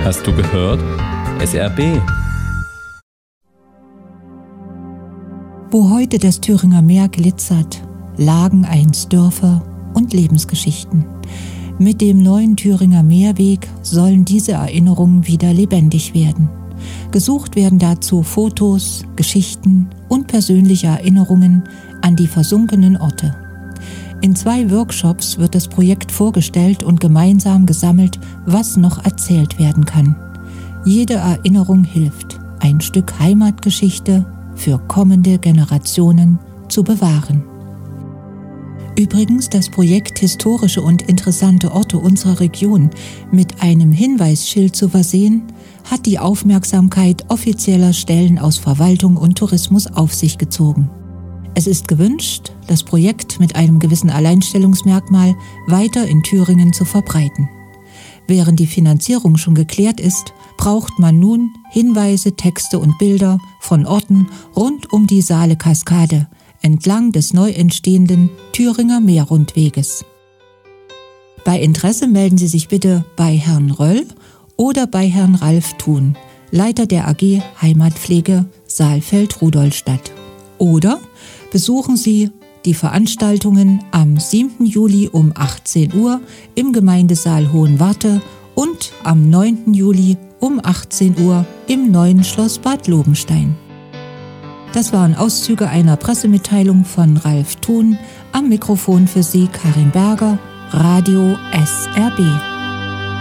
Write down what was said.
Hast du gehört? SRB. Wo heute das Thüringer Meer glitzert, lagen einst Dörfer und Lebensgeschichten. Mit dem neuen Thüringer Meerweg sollen diese Erinnerungen wieder lebendig werden. Gesucht werden dazu Fotos, Geschichten und persönliche Erinnerungen an die versunkenen Orte. In 2 Workshops wird das Projekt vorgestellt und gemeinsam gesammelt, was noch erzählt werden kann. Jede Erinnerung hilft, ein Stück Heimatgeschichte für kommende Generationen zu bewahren. Übrigens, das Projekt Historische und interessante Orte unserer Region mit einem Hinweisschild zu versehen, hat die Aufmerksamkeit offizieller Stellen aus Verwaltung und Tourismus auf sich gezogen. Es ist gewünscht, das Projekt mit einem gewissen Alleinstellungsmerkmal weiter in Thüringen zu verbreiten. Während die Finanzierung schon geklärt ist, braucht man nun Hinweise, Texte und Bilder von Orten rund um die Saale-Kaskade entlang des neu entstehenden Thüringer Meerrundweges. Bei Interesse melden Sie sich bitte bei Herrn Röll oder bei Herrn Ralf Thun, Leiter der AG Heimatpflege Saalfeld-Rudolstadt. Oder besuchen Sie die Veranstaltungen am 7. Juli um 18 Uhr im Gemeindesaal Hohenwarte und am 9. Juli um 18 Uhr im neuen Schloss Bad Lobenstein. Das waren Auszüge einer Pressemitteilung von Ralf Thun. Am Mikrofon für Sie Karin Berger, Radio SRB.